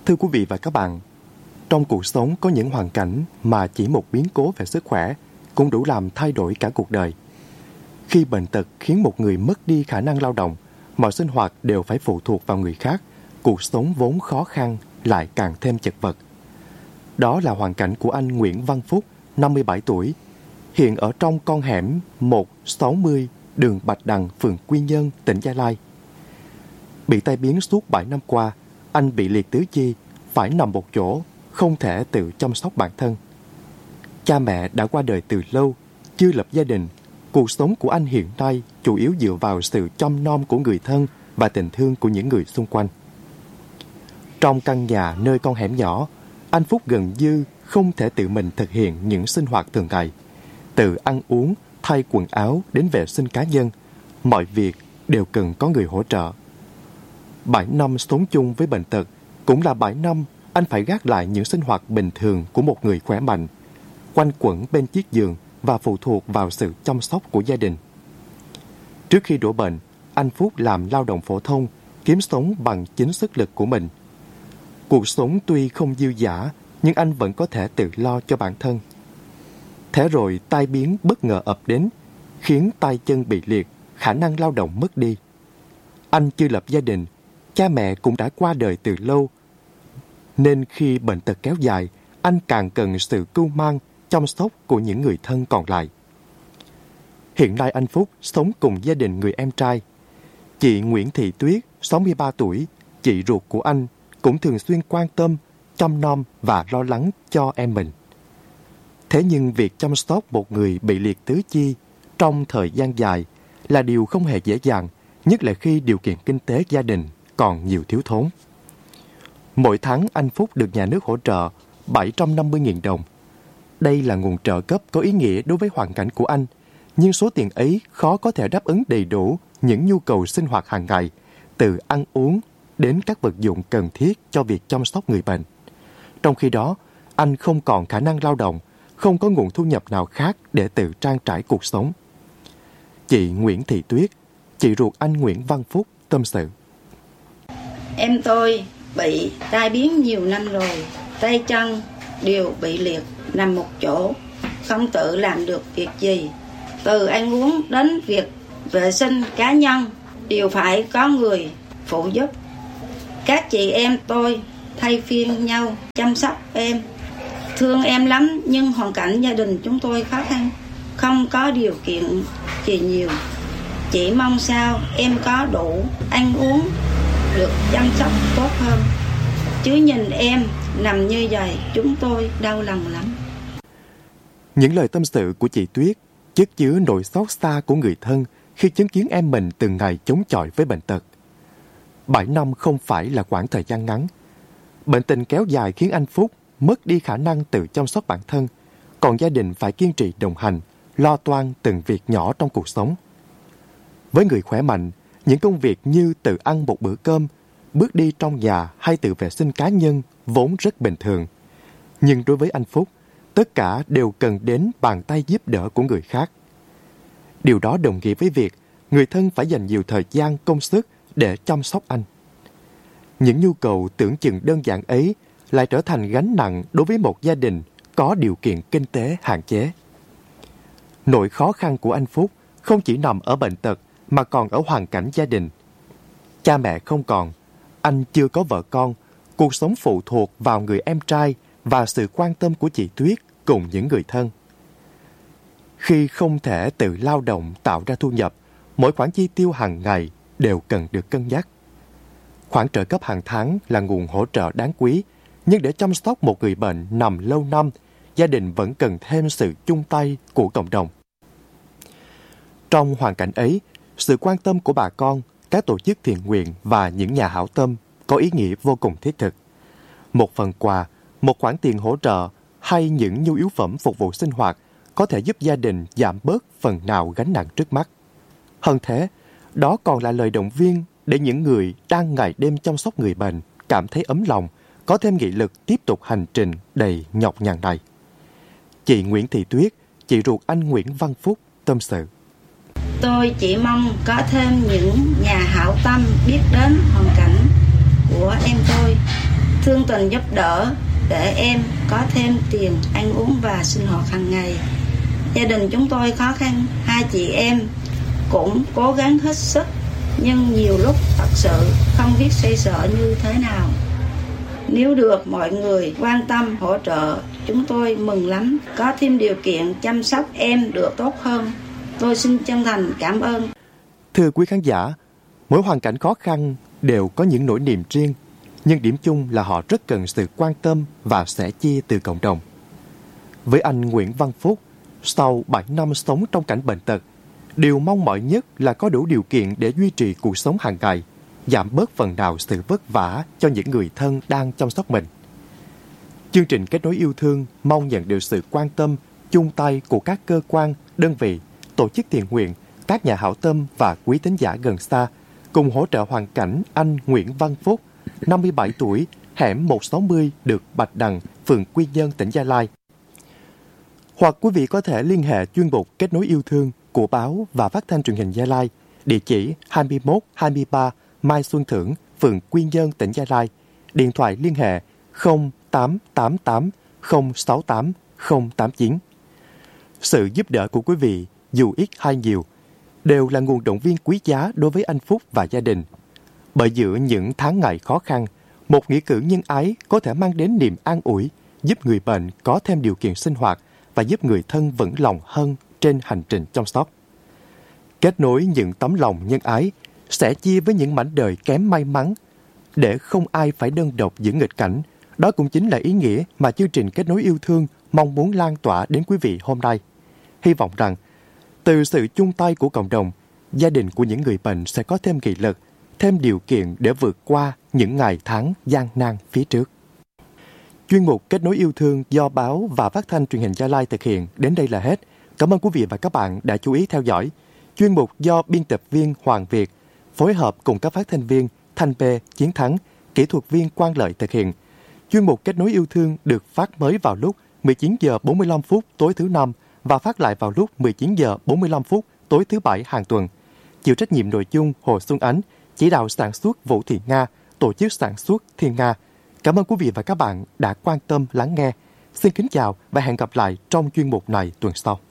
Thưa quý vị và các bạn, trong cuộc sống có những hoàn cảnh mà chỉ một biến cố về sức khỏe cũng đủ làm thay đổi cả cuộc đời. Khi bệnh tật khiến một người mất đi khả năng lao động, mọi sinh hoạt đều phải phụ thuộc vào người khác, cuộc sống vốn khó khăn lại càng thêm chật vật. Đó là hoàn cảnh của anh Nguyễn Văn Phúc, 57 tuổi, hiện ở trong con hẻm 160 đường Bạch Đằng, phường Quy Nhơn, tỉnh Gia Lai. Bị tai biến suốt 7 năm qua, anh bị liệt tứ chi, phải nằm một chỗ, không thể tự chăm sóc bản thân. Cha mẹ đã qua đời từ lâu, chưa lập gia đình. Cuộc sống của anh hiện nay chủ yếu dựa vào sự chăm nom của người thân và tình thương của những người xung quanh. Trong căn nhà nơi con hẻm nhỏ, anh Phúc gần như không thể tự mình thực hiện những sinh hoạt thường ngày. Từ ăn uống, thay quần áo đến vệ sinh cá nhân, mọi việc đều cần có người hỗ trợ. 7 năm sống chung với bệnh tật cũng là 7 năm anh phải gác lại những sinh hoạt bình thường của một người khỏe mạnh, quanh quẩn bên chiếc giường và phụ thuộc vào sự chăm sóc của gia đình. Trước khi đổ bệnh, anh Phúc làm lao động phổ thông, kiếm sống bằng chính sức lực của mình. Cuộc sống tuy không dư dả, nhưng anh vẫn có thể tự lo cho bản thân. Thế rồi tai biến bất ngờ ập đến, khiến tay chân bị liệt, khả năng lao động mất đi. Anh chưa lập gia đình, cha mẹ cũng đã qua đời từ lâu, nên khi bệnh tật kéo dài, anh càng cần sự cưu mang, chăm sóc của những người thân còn lại. Hiện nay anh Phúc sống cùng gia đình người em trai. Chị Nguyễn Thị Tuyết, 63 tuổi, chị ruột của anh, cũng thường xuyên quan tâm, chăm nom và lo lắng cho em mình. Thế nhưng việc chăm sóc một người bị liệt tứ chi trong thời gian dài là điều không hề dễ dàng, nhất là khi điều kiện kinh tế gia đình còn nhiều thiếu thốn. Mỗi tháng anh Phúc được nhà nước hỗ trợ 750.000 đồng. Đây là nguồn trợ cấp có ý nghĩa đối với hoàn cảnh của anh, nhưng số tiền ấy khó có thể đáp ứng đầy đủ những nhu cầu sinh hoạt hàng ngày, từ ăn uống đến các vật dụng cần thiết cho việc chăm sóc người bệnh. Trong khi đó, anh không còn khả năng lao động, không có nguồn thu nhập nào khác để tự trang trải cuộc sống. Chị Nguyễn Thị Tuyết, chị ruột anh Nguyễn Văn Phúc, tâm sự. Em tôi bị tai biến nhiều năm rồi, tay chân đều bị liệt, nằm một chỗ, không tự làm được việc gì. Từ ăn uống đến việc vệ sinh cá nhân đều phải có người phụ giúp. Các chị em tôi thay phiên nhau chăm sóc em, thương em lắm, nhưng hoàn cảnh gia đình chúng tôi khó khăn, không có điều kiện gì nhiều. Chỉ mong sao em có đủ ăn uống, được chăm sóc tốt hơn. Chứ nhìn em nằm như vậy, chúng tôi đau lòng lắm. Những lời tâm sự của chị Tuyết chất chứa nỗi xót xa của người thân khi chứng kiến em mình từng ngày chống chọi với bệnh tật. 7 năm không phải là khoảng thời gian ngắn. Bệnh tình kéo dài khiến anh Phúc mất đi khả năng tự chăm sóc bản thân, còn gia đình phải kiên trì đồng hành, lo toan từng việc nhỏ trong cuộc sống. Với người khỏe mạnh, những công việc như tự ăn một bữa cơm, bước đi trong nhà hay tự vệ sinh cá nhân vốn rất bình thường. Nhưng đối với anh Phúc, tất cả đều cần đến bàn tay giúp đỡ của người khác. Điều đó đồng nghĩa với việc người thân phải dành nhiều thời gian, công sức để chăm sóc anh. Những nhu cầu tưởng chừng đơn giản ấy lại trở thành gánh nặng đối với một gia đình có điều kiện kinh tế hạn chế. Nỗi khó khăn của anh Phúc không chỉ nằm ở bệnh tật mà còn ở hoàn cảnh gia đình. Cha mẹ không còn, anh chưa có vợ con, cuộc sống phụ thuộc vào người em trai và sự quan tâm của chị Tuyết cùng những người thân. Khi không thể tự lao động tạo ra thu nhập, mỗi khoản chi tiêu hàng ngày đều cần được cân nhắc. Khoản trợ cấp hàng tháng là nguồn hỗ trợ đáng quý, nhưng để chăm sóc một người bệnh nằm lâu năm, gia đình vẫn cần thêm sự chung tay của cộng đồng. Trong hoàn cảnh ấy, sự quan tâm của bà con, các tổ chức thiện nguyện và những nhà hảo tâm có ý nghĩa vô cùng thiết thực. Một phần quà, một khoản tiền hỗ trợ hay những nhu yếu phẩm phục vụ sinh hoạt có thể giúp gia đình giảm bớt phần nào gánh nặng trước mắt. Hơn thế, đó còn là lời động viên để những người đang ngày đêm chăm sóc người bệnh cảm thấy ấm lòng, có thêm nghị lực tiếp tục hành trình đầy nhọc nhằn này. Chị Nguyễn Thị Tuyết, chị ruột anh Nguyễn Văn Phúc, tâm sự. Tôi chỉ mong có thêm những nhà hảo tâm biết đến hoàn cảnh của em tôi, thương tình giúp đỡ để em có thêm tiền ăn uống và sinh hoạt hàng ngày. Gia đình chúng tôi khó khăn, hai chị em cũng cố gắng hết sức, nhưng nhiều lúc thật sự không biết xoay sở như thế nào. Nếu được mọi người quan tâm hỗ trợ, chúng tôi mừng lắm, có thêm điều kiện chăm sóc em được tốt hơn. Tôi xin chân thành cảm ơn. Thưa quý khán giả, mỗi hoàn cảnh khó khăn đều có những nỗi niềm riêng, nhưng điểm chung là họ rất cần sự quan tâm và sẻ chia từ cộng đồng. Với anh Nguyễn Văn Phúc, sau 7 năm sống trong cảnh bệnh tật, điều mong mỏi nhất là có đủ điều kiện để duy trì cuộc sống hàng ngày, giảm bớt phần nào sự vất vả cho những người thân đang chăm sóc mình. Chương trình Kết nối yêu thương mong nhận được sự quan tâm, chung tay của các cơ quan, đơn vị, tổ chức thiện nguyện, các nhà hảo tâm và quý thính giả gần xa cùng hỗ trợ hoàn cảnh anh Nguyễn Văn Phúc, 57 tuổi, hẻm 160 được Bạch Đằng, phường Quy Nhơn, tỉnh Gia Lai. Hoặc quý vị có thể liên hệ chuyên mục Kết nối yêu thương của báo và phát thanh truyền hình Gia Lai, địa chỉ 2123 Mai Xuân Thưởng, phường Quy Nhơn, tỉnh Gia Lai, điện thoại liên hệ 0888 068 089. Sự giúp đỡ của quý vị, dù ít hay nhiều, đều là nguồn động viên quý giá đối với anh Phúc và gia đình. Bởi giữa những tháng ngày khó khăn, một nghĩa cử nhân ái có thể mang đến niềm an ủi, giúp người bệnh có thêm điều kiện sinh hoạt và giúp người thân vững lòng hơn trên hành trình chăm sóc. Kết nối những tấm lòng nhân ái, sẻ chia với những mảnh đời kém may mắn, để không ai phải đơn độc giữa nghịch cảnh. Đó cũng chính là ý nghĩa mà chương trình Kết nối yêu thương mong muốn lan tỏa đến quý vị hôm nay. Hy vọng rằng, từ sự chung tay của cộng đồng, gia đình của những người bệnh sẽ có thêm nghị lực, thêm điều kiện để vượt qua những ngày tháng gian nan phía trước. Chuyên mục Kết nối yêu thương do báo và phát thanh truyền hình Gia Lai thực hiện đến đây là hết. Cảm ơn quý vị và các bạn đã chú ý theo dõi. Chuyên mục do biên tập viên Hoàng Việt phối hợp cùng các phát thanh viên Thanh Pê, Chiến Thắng, kỹ thuật viên Quang Lợi thực hiện. Chuyên mục Kết nối yêu thương được phát mới vào lúc 19 giờ 45 phút tối thứ Năm và phát lại vào lúc 19 giờ 45 phút tối thứ Bảy hàng tuần. Chịu trách nhiệm nội dung Hồ Xuân Ánh, chỉ đạo sản xuất Vũ Thị Nga, tổ chức sản xuất Thiên Nga. Cảm ơn quý vị và các bạn đã quan tâm lắng nghe. Xin kính chào và hẹn gặp lại trong chuyên mục này tuần sau.